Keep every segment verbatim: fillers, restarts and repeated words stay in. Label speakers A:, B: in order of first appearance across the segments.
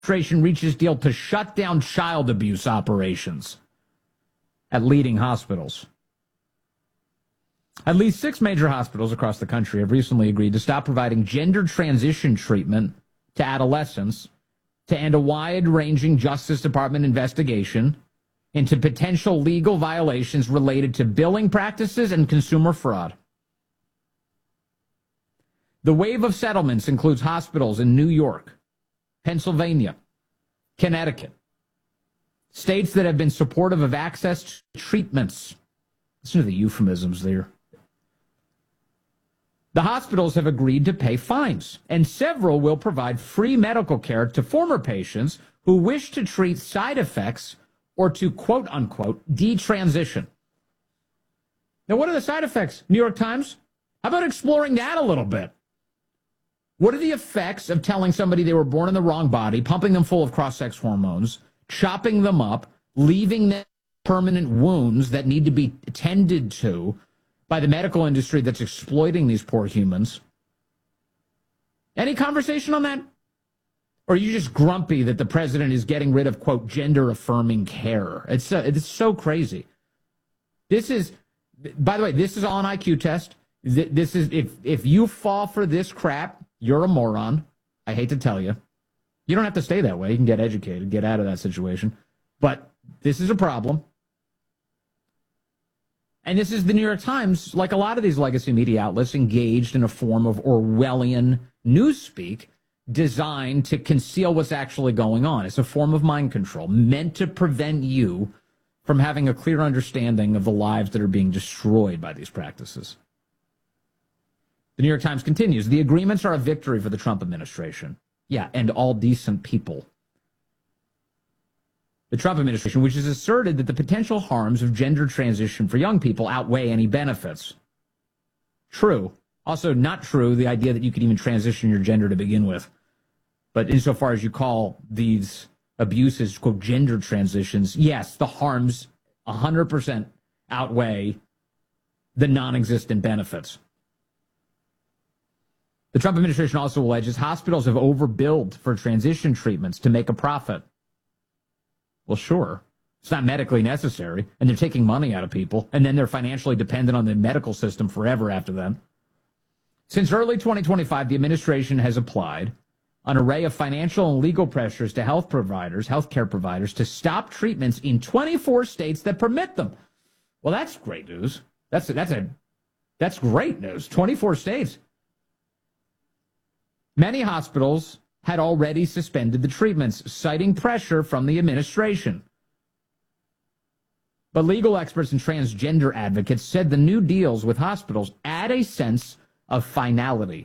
A: administration reaches deal to shut down child abuse operations at leading hospitals. At least six major hospitals across the country have recently agreed to stop providing gender transition treatment to adolescents to end a wide-ranging Justice Department investigation into potential legal violations related to billing practices and consumer fraud. The wave of settlements includes hospitals in New York, Pennsylvania, Connecticut, states that have been supportive of access to treatments. Listen to the euphemisms there. The hospitals have agreed to pay fines, and several will provide free medical care to former patients who wish to treat side effects or to, quote-unquote, detransition. Now, what are the side effects, New York Times? How about exploring that a little bit? What are the effects of telling somebody they were born in the wrong body, pumping them full of cross-sex hormones, chopping them up, leaving them permanent wounds that need to be tended to by the medical industry that's exploiting these poor humans? Any conversation on that? Or are you just grumpy that the president is getting rid of, quote, gender-affirming care? It's so, it's so crazy. This is, by the way, this is all an I Q test. This is, if, if you fall for this crap, you're a moron. I hate to tell you. You don't have to stay that way. You can get educated, get out of that situation. But this is a problem. And this is the New York Times, like a lot of these legacy media outlets, engaged in a form of Orwellian newspeak designed to conceal what's actually going on. It's a form of mind control meant to prevent you from having a clear understanding of the lives that are being destroyed by these practices. The New York Times continues, the agreements are a victory for the Trump administration. Yeah, and all decent people. The Trump administration, which has asserted that the potential harms of gender transition for young people outweigh any benefits. True. Also not true, the idea that you could even transition your gender to begin with. But insofar as you call these abuses, quote, gender transitions, yes, the harms one hundred percent outweigh the non-existent benefits. The Trump administration also alleges hospitals have overbilled for transition treatments to make a profit. Well, sure. It's not medically necessary, and they're taking money out of people, and then they're financially dependent on the medical system forever after them. Since early twenty twenty-five, the administration has applied an array of financial and legal pressures to health providers, healthcare providers, to stop treatments in twenty-four states that permit them. Well, that's great news. That's a, that's a that's great news. twenty-four states. Many hospitals had already suspended the treatments, citing pressure from the administration. But legal experts and transgender advocates said the new deals with hospitals add a sense of finality.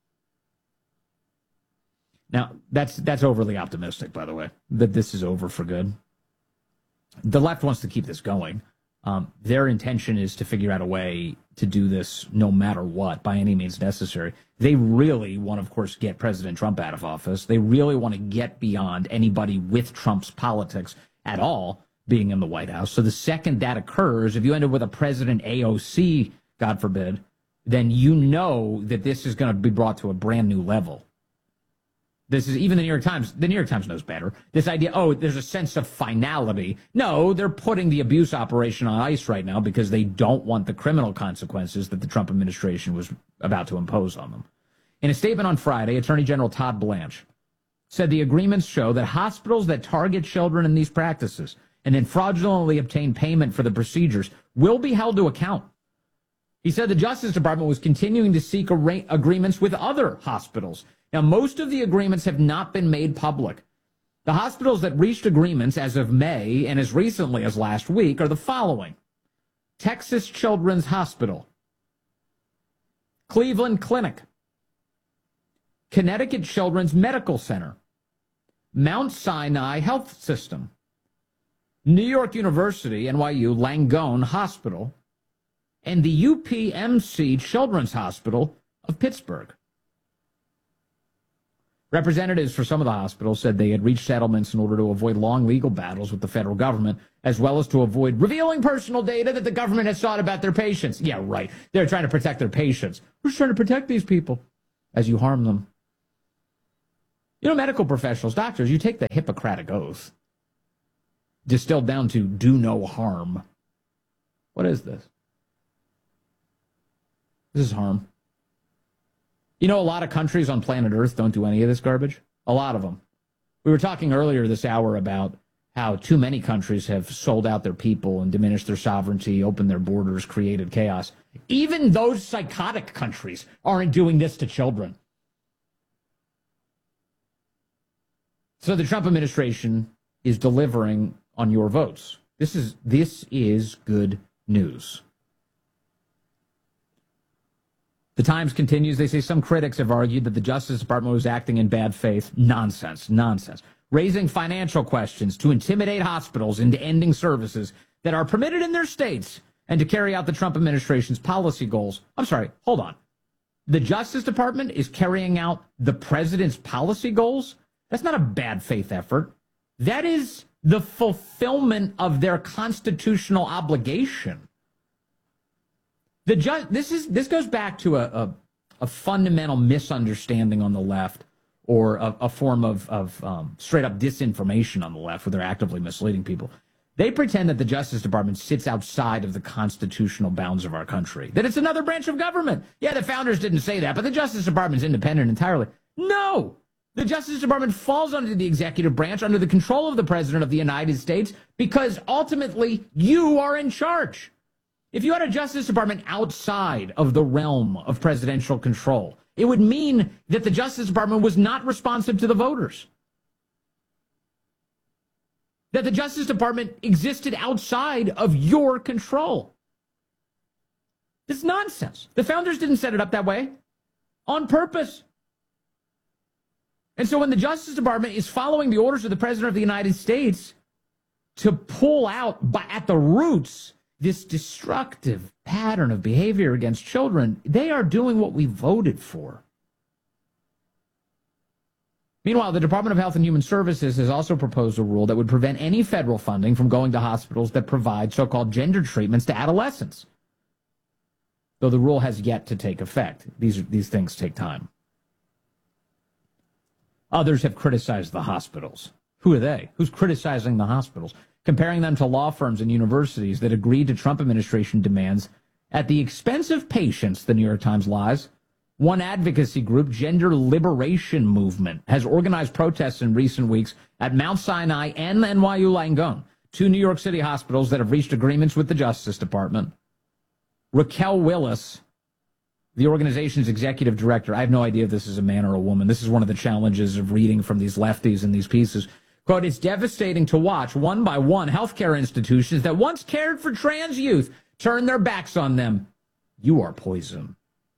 A: Now, that's that's overly optimistic, by the way, that this is over for good. The left wants to keep this going. Um, their intention is to figure out a way to do this no matter what, by any means necessary. They really want, of course, get President Trump out of office. They really want to get beyond anybody with Trump's politics at all being in the White House. So the second that occurs, if you end up with a President A O C, God forbid, then you know that this is going to be brought to a brand new level. This is even the New York Times. The New York Times knows better. This idea, oh, there's a sense of finality. No, they're putting the abuse operation on ice right now because they don't want the criminal consequences that the Trump administration was about to impose on them. In a statement on Friday, Attorney General Todd Blanche said the agreements show that hospitals that target children in these practices and then fraudulently obtain payment for the procedures will be held to account. He said the Justice Department was continuing to seek arra- agreements with other hospitals. Now, most of the agreements have not been made public. The hospitals that reached agreements as of May and as recently as last week are the following: Texas Children's Hospital, Cleveland Clinic, Connecticut Children's Medical Center, Mount Sinai Health System, New York University, N Y U Langone Hospital, and the U P M C Children's Hospital of Pittsburgh. Representatives for some of the hospitals said they had reached settlements in order to avoid long legal battles with the federal government, as well as to avoid revealing personal data that the government has sought about their patients. Yeah, right. They're trying to protect their patients. Who's trying to protect these people as you harm them? You know, medical professionals, doctors, you take the Hippocratic Oath, distilled down to do no harm. What is this? This is harm. You know, a lot of countries on planet Earth don't do any of this garbage. A lot of them. We were talking earlier this hour about how too many countries have sold out their people and diminished their sovereignty, opened their borders, created chaos. Even those psychotic countries aren't doing this to children. So the Trump administration is delivering on your votes. This is this is good news. The Times continues. They say some critics have argued that the Justice Department was acting in bad faith. Nonsense. Nonsense. Raising financial questions to intimidate hospitals into ending services that are permitted in their states and to carry out the Trump administration's policy goals. I'm sorry. Hold on. The Justice Department is carrying out the president's policy goals? That's not a bad faith effort. That is the fulfillment of their constitutional obligation. The ju- this is this goes back to a, a, a fundamental misunderstanding on the left, or a, a form of, of um, straight up disinformation on the left, where they're actively misleading people. They pretend that the Justice Department sits outside of the constitutional bounds of our country, that it's another branch of government. Yeah, the founders didn't say that, but the Justice Department's independent entirely. No! The Justice Department falls under the executive branch, under the control of the President of the United States, because ultimately you are in charge. If you had a Justice Department outside of the realm of presidential control, it would mean that the Justice Department was not responsive to the voters. That the Justice Department existed outside of your control. It's nonsense. The founders didn't set it up that way on purpose. And so when the Justice Department is following the orders of the President of the United States to pull out by, at the roots this destructive pattern of behavior against children, they are doing what we voted for. Meanwhile, the Department of Health and Human Services has also proposed a rule that would prevent any federal funding from going to hospitals that provide so-called gender treatments to adolescents. Though the rule has yet to take effect. These, these things take time. Others have criticized the hospitals. Who are they? Who's criticizing the hospitals? Comparing them to law firms and universities that agreed to Trump administration demands at the expense of patients, the New York Times lies. One advocacy group, Gender Liberation Movement, has organized protests in recent weeks at Mount Sinai and N Y U Langone, two New York City hospitals that have reached agreements with the Justice Department. Raquel Willis, the organization's executive director, I have no idea if this is a man or a woman. This is one of the challenges of reading from these lefties in these pieces. Quote, it's devastating to watch one by one healthcare institutions that once cared for trans youth turn their backs on them. You are poison.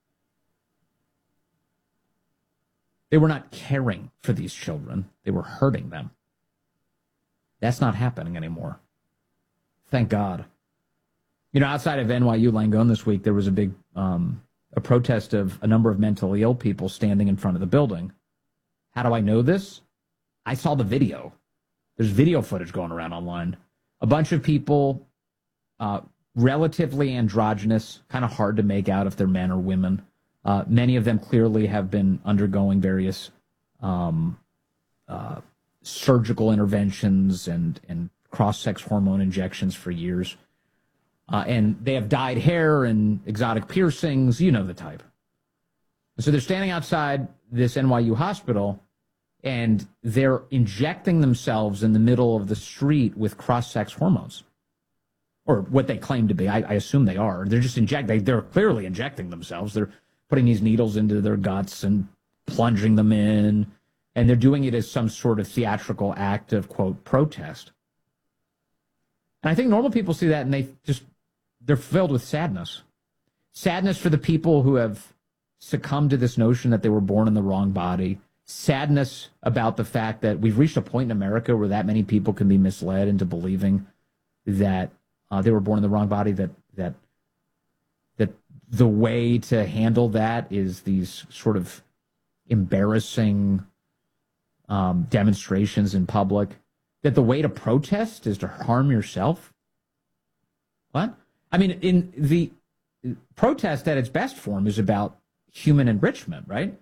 A: They were not caring for these children. They were hurting them. That's not happening anymore. Thank God. You know, outside of N Y U Langone this week, there was a big um, a protest of a number of mentally ill people standing in front of the building. How do I know this? I saw the video. There's video footage going around online. A bunch of people, uh, relatively androgynous, kind of hard to make out if they're men or women. Uh, many of them clearly have been undergoing various um, uh, surgical interventions and, and cross-sex hormone injections for years. Uh, and they have dyed hair and exotic piercings, you know the type. So they're standing outside this N Y U hospital, and they're injecting themselves in the middle of the street with cross-sex hormones, or what they claim to be. I, I assume they are. They're just injecting. They're clearly injecting themselves. They're putting these needles into their guts and plunging them in, and they're doing it as some sort of theatrical act of, quote, protest. And I think normal people see that and they just, they're filled with sadness. Sadness for the people who have succumbed to this notion that they were born in the wrong body. Sadness about the fact that we've reached a point in America where that many people can be misled into believing that uh, they were born in the wrong body, that that that the way to handle that is these sort of embarrassing um, demonstrations in public, that the way to protest is to harm yourself. What? I mean, in the protest at its best form is about human enrichment, right?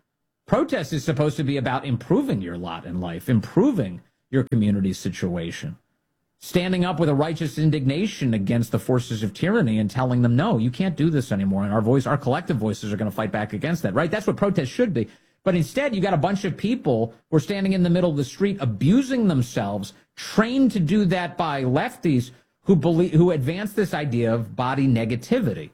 A: Protest is supposed to be about improving your lot in life, improving your community's situation, standing up with a righteous indignation against the forces of tyranny and telling them, no, you can't do this anymore. And our voice, our collective voices are going to fight back against that, right? That's what protest should be. But instead, you got a bunch of people who are standing in the middle of the street, abusing themselves, trained to do that by lefties who believe, who advance this idea of body negativity.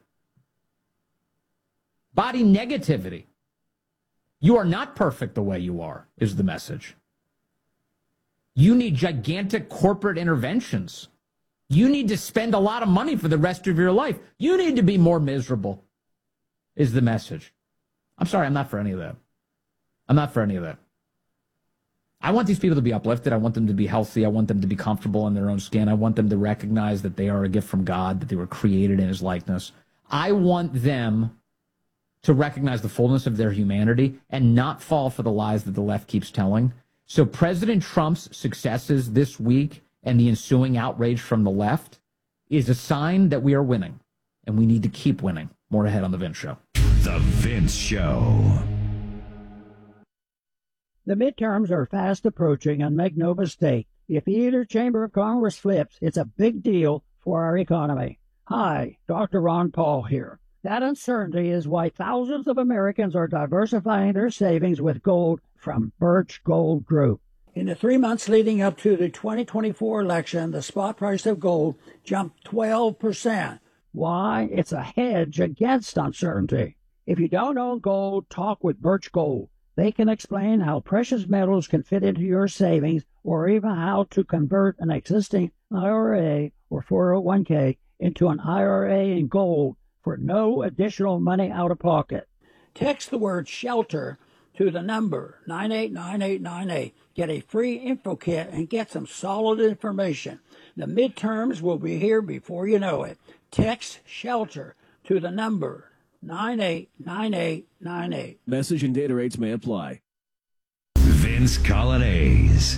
A: Body negativity. You are not perfect the way you are, is the message. You need gigantic corporate interventions. You need to spend a lot of money for the rest of your life. You need to be more miserable, is the message. I'm sorry, I'm not for any of that. I'm not for any of that. I want these people to be uplifted. I want them to be healthy. I want them to be comfortable in their own skin. I want them to recognize that they are a gift from God, that they were created in his likeness. I want them to recognize the fullness of their humanity and not fall for the lies that the left keeps telling. So President Trump's successes this week and the ensuing outrage from the left is a sign that we are winning, and we need to keep winning. More ahead on The Vince Show.
B: The Vince Show.
C: The midterms are fast approaching, and make no mistake, if either chamber of Congress flips, it's a big deal for our economy. Hi, Doctor Ron Paul here. That uncertainty is why thousands of Americans are diversifying their savings with gold from Birch Gold Group. In the three months leading up to the twenty twenty-four election, the spot price of gold jumped twelve percent. Why? It's a hedge against uncertainty. If you don't own gold, talk with Birch Gold. They can explain how precious metals can fit into your savings, or even how to convert an existing I R A or four oh one k into an I R A in gold for no additional money out of pocket. Text the word SHELTER to the number nine eight nine eight nine eight. Get a free info kit and get some solid information. The midterms will be here before you know it. Text SHELTER to the number nine eight nine eight nine eight.
D: Message and data rates may apply.
B: Vince Coglianese.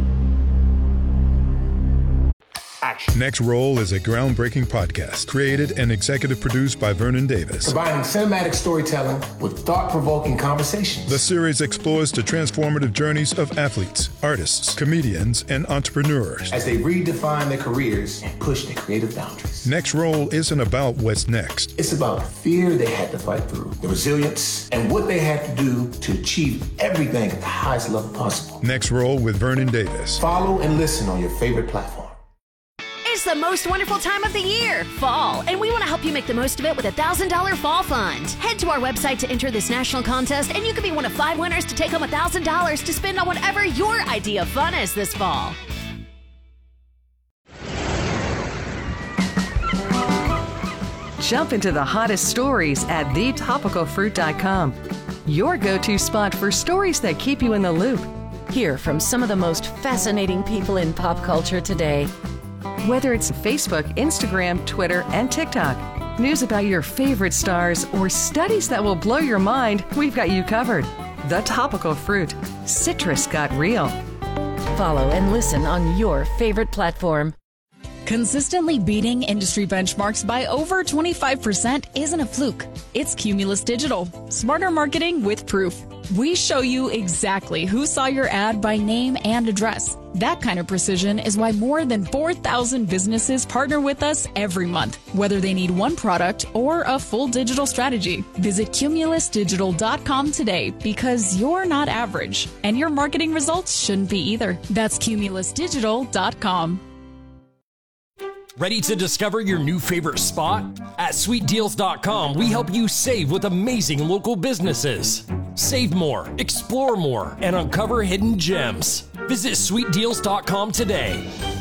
E: Action. Next Roll is a groundbreaking podcast created and executive produced by Vernon Davis.
F: Combining cinematic storytelling with thought-provoking conversations.
E: The series explores the transformative journeys of athletes, artists, comedians, and entrepreneurs
F: as they redefine their careers and push their creative boundaries.
E: Next Roll isn't about what's next.
F: It's about the fear they had to fight through, the resilience, and what they had to do to achieve everything at the highest level possible.
E: Next Roll with Vernon Davis.
F: Follow and listen on your favorite platform.
G: It's the most wonderful time of the year, fall, and we want to help you make the most of it with a one thousand dollars Fall Fund. Head to our website to enter this national contest, and you could be one of five winners to take home one thousand dollars to spend on whatever your idea of fun is this fall.
H: Jump into the hottest stories at the topical fruit dot com. Your go-to spot for stories that keep you in the loop.
G: Hear from some of the most fascinating people in pop culture today.
H: Whether it's Facebook, Instagram, Twitter, and TikTok, news about your favorite stars, or studies that will blow your mind, we've got you covered. The Topical Fruit. Citrus got real.
G: Follow and listen on your favorite platform.
I: Consistently beating industry benchmarks by over twenty-five percent isn't a fluke. It's Cumulus Digital. Smarter marketing with proof. We show you exactly who saw your ad by name and address. That kind of precision is why more than four thousand businesses partner with us every month, whether they need one product or a full digital strategy. Visit cumulus digital dot com today, because you're not average, and your marketing results shouldn't be either. That's cumulus digital dot com.
J: Ready to discover your new favorite spot? At sweet deals dot com, we help you save with amazing local businesses. Save more, explore more, and uncover hidden gems. Visit sweet deals dot com today.